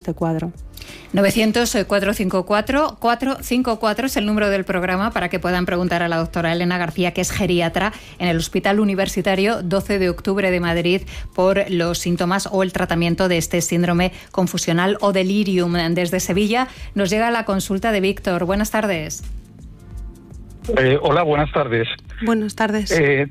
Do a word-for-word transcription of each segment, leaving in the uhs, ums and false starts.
este cuadro. novecientos, cuatrocientos cincuenta y cuatro, cuatrocientos cincuenta y cuatro es el número del programa para que puedan preguntar a la doctora Elena García, que es geriatra en el Hospital Universitario doce de octubre de Madrid, por los síntomas o el tratamiento de este síndrome confusional o delirium. Desde Sevilla nos llega la consulta de Víctor. Buenas tardes. Eh, hola, buenas tardes. Buenas tardes. Eh,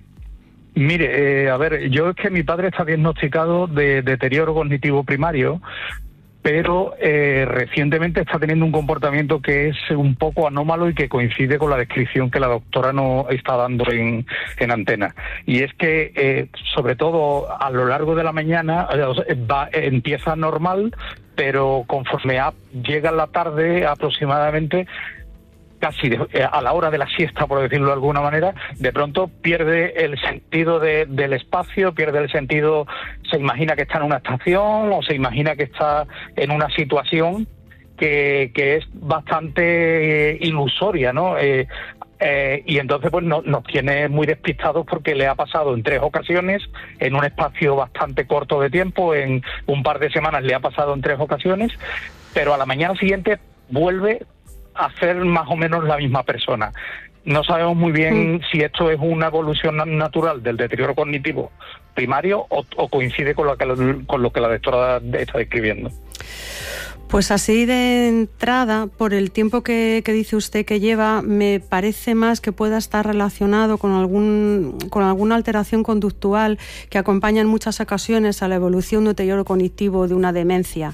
mire, eh, a ver, yo es que mi padre está diagnosticado de deterioro cognitivo primario, pero eh, recientemente está teniendo un comportamiento que es un poco anómalo y que coincide con la descripción que la doctora nos está dando en, en antena. Y es que, eh, sobre todo a lo largo de la mañana, eh, va, eh, empieza normal, pero conforme a, llega la tarde aproximadamente, casi de, a la hora de la siesta, por decirlo de alguna manera, de pronto pierde el sentido de, del espacio, pierde el sentido, se imagina que está en una estación o se imagina que está en una situación que, que es bastante eh, ilusoria, ¿no? Eh, eh, y entonces pues no, nos tiene muy despistados porque le ha pasado en tres ocasiones, en un espacio bastante corto de tiempo, en un par de semanas le ha pasado en tres ocasiones, pero a la mañana siguiente vuelve a ser más o menos la misma persona. No sabemos muy bien mm. si esto es una evolución natural del deterioro cognitivo primario o, o coincide con lo, que, con lo que la doctora está describiendo. Pues así de entrada, por el tiempo que, que dice usted que lleva, me parece más que pueda estar relacionado con algún con alguna alteración conductual que acompaña en muchas ocasiones a la evolución de deterioro cognitivo de una demencia.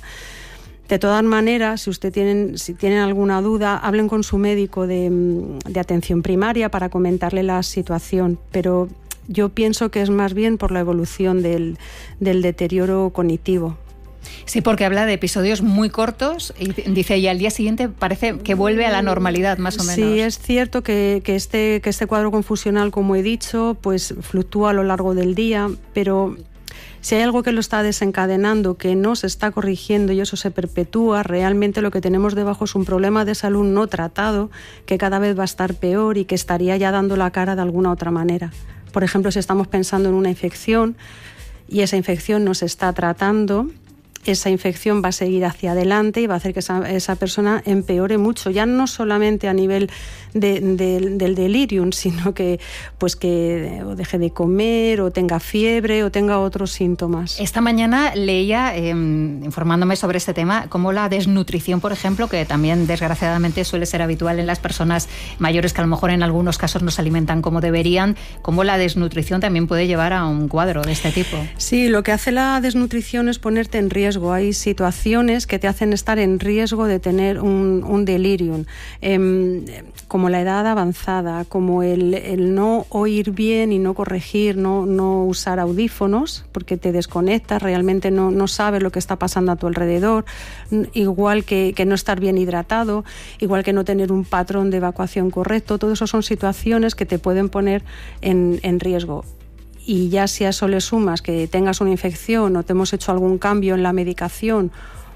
De todas maneras, si usted tienen, si tienen alguna duda, hablen con su médico de, de atención primaria para comentarle la situación, pero yo pienso que es más bien por la evolución del, del deterioro cognitivo. Sí, porque habla de episodios muy cortos y dice, y al día siguiente parece que vuelve a la normalidad, más o menos. Sí, es cierto que, que, este, que este cuadro confusional, como he dicho, pues fluctúa a lo largo del día, pero si hay algo que lo está desencadenando, que no se está corrigiendo y eso se perpetúa, realmente lo que tenemos debajo es un problema de salud no tratado que cada vez va a estar peor y que estaría ya dando la cara de alguna otra manera. Por ejemplo, si estamos pensando en una infección y esa infección no se está tratando, esa infección va a seguir hacia adelante y va a hacer que esa, esa persona empeore mucho, ya no solamente a nivel de, de, del delirium, sino que pues que o deje de comer o tenga fiebre o tenga otros síntomas. Esta mañana leía, eh, informándome sobre este tema, como la desnutrición, por ejemplo, que también desgraciadamente suele ser habitual en las personas mayores que a lo mejor en algunos casos no se alimentan como deberían, como la desnutrición también puede llevar a un cuadro de este tipo. Sí, lo que hace la desnutrición es ponerte en riesgo. Hay situaciones que te hacen estar en riesgo de tener un, un delirium, eh, como la edad avanzada, como el, el no oír bien y no corregir, no, no usar audífonos, porque te desconectas, realmente no, no sabes lo que está pasando a tu alrededor, igual que, que no estar bien hidratado, igual que no tener un patrón de evacuación correcto. Todo eso son situaciones que te pueden poner en, en riesgo. Y ya si a eso le sumas que tengas una infección o te hemos hecho algún cambio en la medicación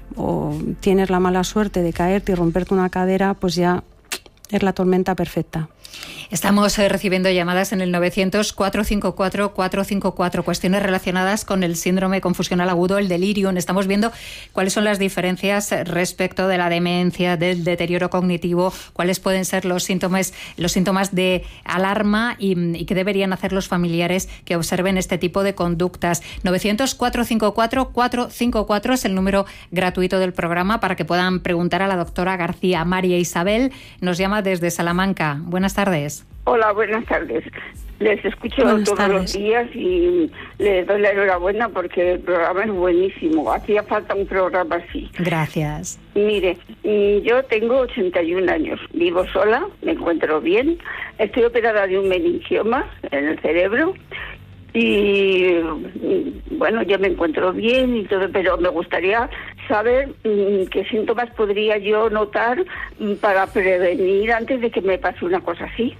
o tienes la mala suerte de caerte y romperte una cadera, pues ya es la tormenta perfecta. Estamos eh, recibiendo llamadas en el novecientos, cuatrocientos cincuenta y cuatro, cuatrocientos cincuenta y cuatro, cuestiones relacionadas con el síndrome confusional agudo, el delirium. Estamos viendo cuáles son las diferencias respecto de la demencia, del deterioro cognitivo, cuáles pueden ser los síntomas, los síntomas de alarma y, y qué deberían hacer los familiares que observen este tipo de conductas. novecientos, cuatrocientos cincuenta y cuatro, cuatrocientos cincuenta y cuatro es el número gratuito del programa para que puedan preguntar a la doctora García. María Isabel nos llama desde Salamanca. Buenas tardes. Hola, buenas tardes. Les escucho buenas todos tardes. los días y les doy la enhorabuena porque el programa es buenísimo. Hacía falta un programa así. Gracias. Mire, yo tengo ochenta y un años, vivo sola, me encuentro bien, estoy operada de un meningioma en el cerebro y bueno, ya me encuentro bien y todo, pero me gustaría saber mmm, qué síntomas podría yo notar mmm, para prevenir antes de que me pase una cosa así.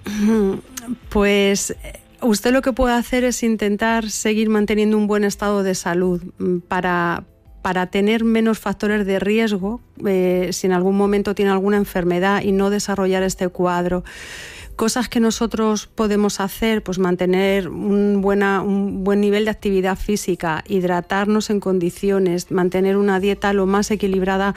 Pues usted lo que puede hacer es intentar seguir manteniendo un buen estado de salud para, para tener menos factores de riesgo eh, si en algún momento tiene alguna enfermedad y no desarrollar este cuadro. Cosas que nosotros podemos hacer, pues mantener un, buena, un buen nivel de actividad física, hidratarnos en condiciones, mantener una dieta lo más equilibrada